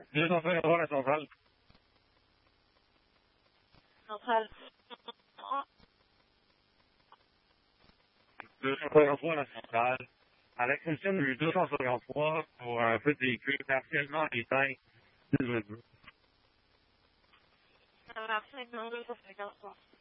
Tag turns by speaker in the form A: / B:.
A: 253 la centrale.
B: Centrale.
A: 253 la centrale. À l'exception du 253 pour un peu de véhicule partiellement éteint.
B: Ça va, 5 253.